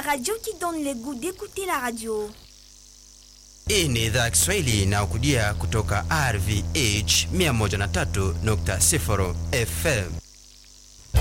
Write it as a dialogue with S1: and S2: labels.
S1: radio qui donne le goût d'écouter la radio.
S2: Hii ni idhaa Kiswahili na ukujia kutoka RVH 103.0 FM.